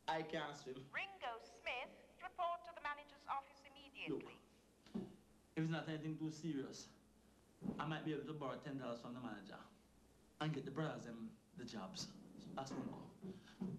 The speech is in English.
I can't swim. Ringo Smith, report to the manager's office immediately. Look, if it's not anything too serious, I might be able to borrow $10 from the manager and get the brothers them the jobs. So ask them now.